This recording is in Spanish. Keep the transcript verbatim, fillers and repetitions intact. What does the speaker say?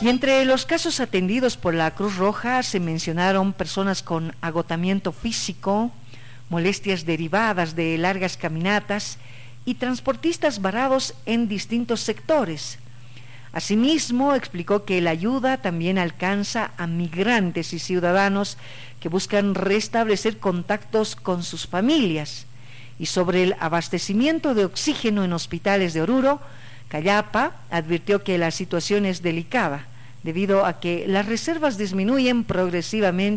Y entre los casos atendidos por la Cruz Roja se mencionaron personas con agotamiento físico, molestias derivadas de largas caminatas y transportistas varados en distintos sectores. Asimismo, explicó que la ayuda también alcanza a migrantes y ciudadanos que buscan restablecer contactos con sus familias. Y sobre el abastecimiento de oxígeno en hospitales de Oruro, Callapa advirtió que la situación es delicada, debido a que las reservas disminuyen progresivamente